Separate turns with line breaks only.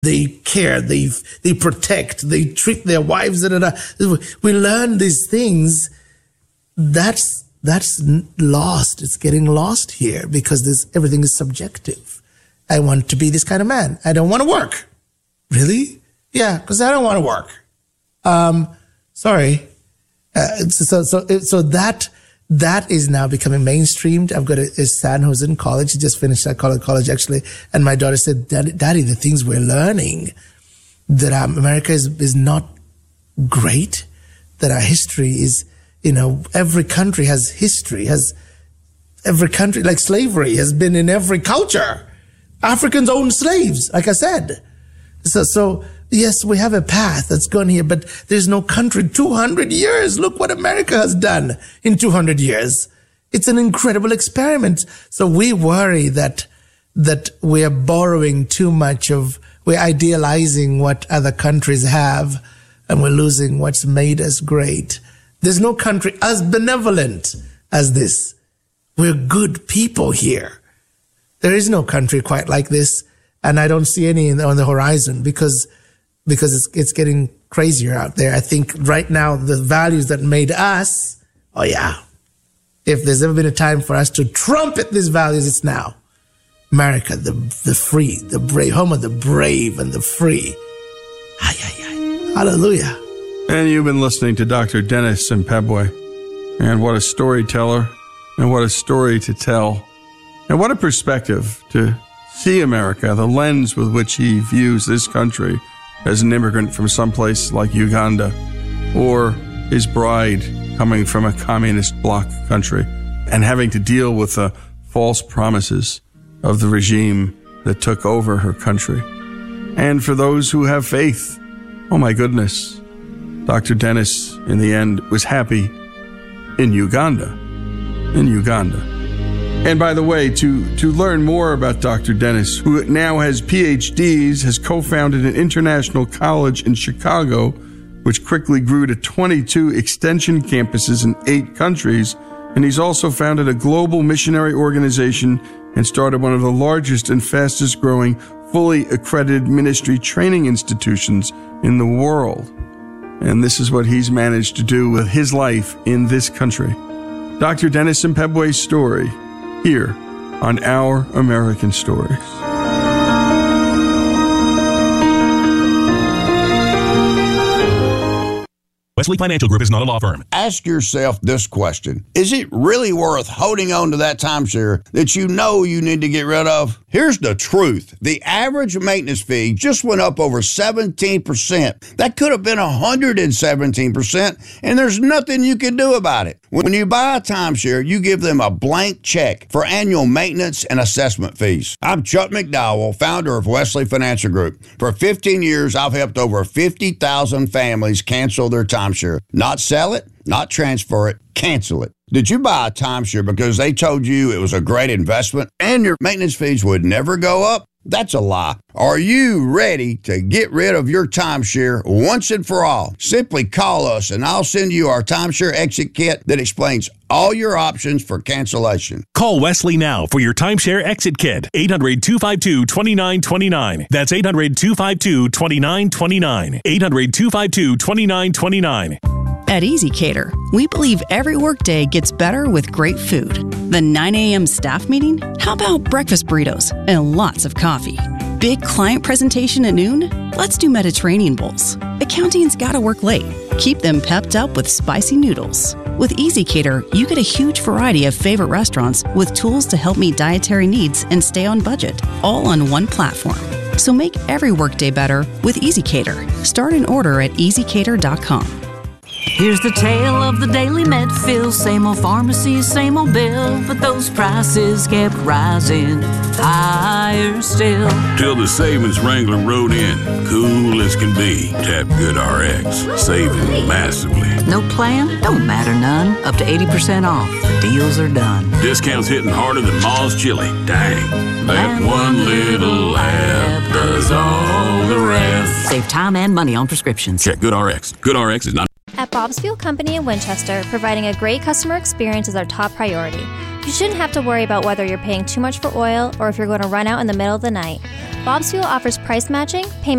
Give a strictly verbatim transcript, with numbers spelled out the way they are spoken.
They care, they they protect, they treat their wives. Da, da, da. We learn these things. That's that's lost. It's getting lost here because this everything is subjective. I want to be this kind of man. I don't want to work. Really? Yeah, because I don't want to work. Um, sorry. Uh, so so so that that is now becoming mainstreamed. I've got a, a son who's in college. He just finished that college, college actually, and my daughter said, "Daddy, Daddy, the things we're learning, that um, America is is not great, that our history is, you know, every country has history, has every country like slavery has been in every culture. Africans own slaves, like I said. So so." Yes, we have a path that's gone here, but there's no country. two hundred years. Look what America has done in two hundred years. It's an incredible experiment. So we worry that, that we're borrowing too much of, we're idealizing what other countries have, and we're losing what's made us great. There's no country as benevolent as this. We're good people here. There is no country quite like this, and I don't see any in, on the horizon because because it's it's getting crazier out there. I think right now the values that made us, oh yeah, if there's ever been a time for us to trumpet these values, it's now. America, the the free, the brave, home of the brave and the free. Ay, ay, ay. Hallelujah.
And you've been listening to Doctor Dennis Simpebwe. And what a storyteller, and what a story to tell. And what a perspective to see America, the lens with which he views this country as an immigrant from someplace like Uganda, or his bride coming from a communist bloc country and having to deal with the false promises of the regime that took over her country. And for those who have faith, oh my goodness, Doctor Dennis, in the end, was happy in Uganda. In Uganda. And by the way, to, to learn more about Doctor Dennis, who now has P H Ds, has co-founded an international college in Chicago, which quickly grew to twenty-two extension campuses in eight countries. And he's also founded a global missionary organization and started one of the largest and fastest growing fully accredited ministry training institutions in the world. And this is what he's managed to do with his life in this country. Doctor Dennis Simpebwe's story, here on Our American Stories.
Wesley Financial Group is not a law firm.
Ask yourself this question. Is it really worth holding on to that timeshare that you know you need to get rid of? Here's the truth. The average maintenance fee just went up over seventeen percent. That could have been one hundred seventeen percent, and there's nothing you can do about it. When you buy a timeshare, you give them a blank check for annual maintenance and assessment fees. I'm Chuck McDowell, founder of Wesley Financial Group. For fifteen years, I've helped over fifty thousand families cancel their timeshare. Not sell it, not transfer it, cancel it. Did you buy a timeshare because they told you it was a great investment and your maintenance fees would never go up? That's a lie. Are you ready to get rid of your timeshare once and for all? Simply call us and I'll send you our timeshare exit kit that explains all your options for cancellation.
Call Wesley now for your timeshare exit kit. eight hundred, two five two, two nine two nine. That's eight hundred, two five two, two nine two nine. eight hundred, two five two, two nine two nine.
At ezCater, we believe every workday gets better with great food. The nine a.m. staff meeting? How about breakfast burritos and lots of coffee? Big client presentation at noon? Let's do Mediterranean bowls. Accounting's gotta work late. Keep them pepped up with spicy noodles. With ezCater, you get a huge variety of favorite restaurants with tools to help meet dietary needs and stay on budget, all on one platform. So make every workday better with ezCater. Start an order at easy cater dot com.
Here's the tale of the daily Medfill. Same old pharmacy, same old bill, but those prices kept rising higher still.
Till the savings wrangler rode in, cool as can be. Tap GoodRx, saving massively.
No plan? Don't matter none. Up to eighty percent off. The deals are done.
Discounts hitting harder than Ma's chili. Dang, that one little app does all the rest.
Save time and money on prescriptions.
Check GoodRx. GoodRx is not...
At Bob's Fuel Company in Winchester, providing a great customer experience is our top priority. You shouldn't have to worry about whether you're paying too much for oil or if you're going to run out in the middle of the night. Bob's Fuel offers price matching, payment